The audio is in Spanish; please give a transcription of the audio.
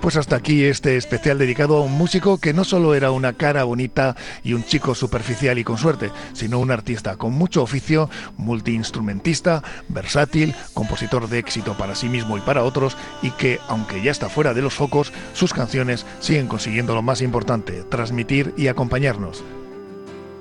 Pues hasta aquí este especial dedicado a un músico que no solo era una cara bonita y un chico superficial y con suerte, sino un artista con mucho oficio, multiinstrumentista, versátil, compositor de éxito para sí mismo y para otros, y que, aunque ya está fuera de los focos, sus canciones siguen consiguiendo lo más importante, transmitir y acompañarnos.